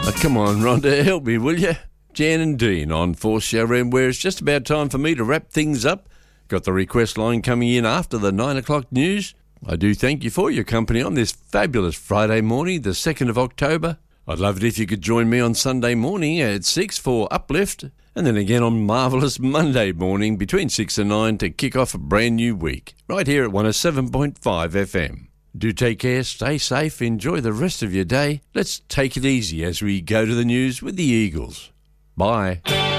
Come on, Rhonda, help me, will you? Jan and Dean on 4CRM, where it's just about time for me to wrap things up. Got the request line coming in after the 9 o'clock news. I do thank you for your company on this fabulous Friday morning, the 2nd of October. I'd love it if you could join me on Sunday morning at 6 for Uplift, and then again on marvellous Monday morning between 6 and 9 to kick off a brand new week, right here at 107.5 FM. Do take care, stay safe, enjoy the rest of your day. Let's take it easy as we go to the news with the Eagles. Bye.